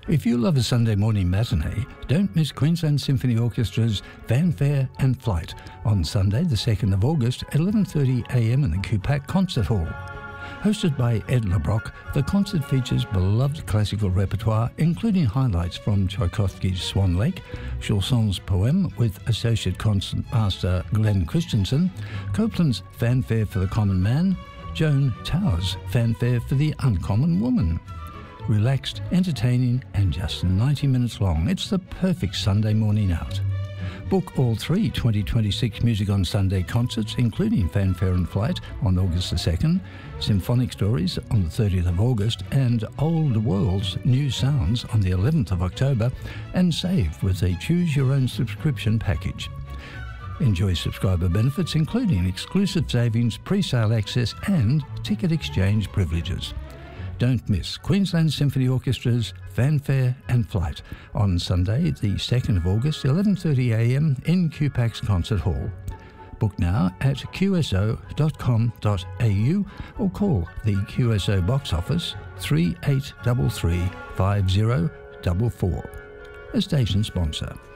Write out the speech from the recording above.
If you love a Sunday morning matinee, don't miss Queensland Symphony Orchestra's Fanfare and Flight on Sunday the 2nd of August at 11:30am in the QPAC Concert Hall. Hosted by Ed LeBrock, the concert features beloved classical repertoire, including highlights from Tchaikovsky's Swan Lake, Chausson's Poème with Associate Concertmaster Glenn Christensen, Copland's Fanfare for the Common Man, Joan Towers' Fanfare for the Uncommon Woman. Relaxed, entertaining, and just 90 minutes long. It's the perfect Sunday morning out. Book all 3 2026 Music on Sunday concerts, including Fanfare and Flight on August the 2nd, Symphonic Stories on the 30th of August, and Old World's New Sounds on the 11th of October, and save with a choose-your-own subscription package. Enjoy subscriber benefits, including exclusive savings, pre-sale access, and ticket exchange privileges. Don't miss Queensland Symphony Orchestra's Fanfare and Flight on Sunday, the 2nd of August, 11:30am in QPAC's Concert Hall. Book now at qso.com.au or call the QSO box office 3833 5044. A station sponsor.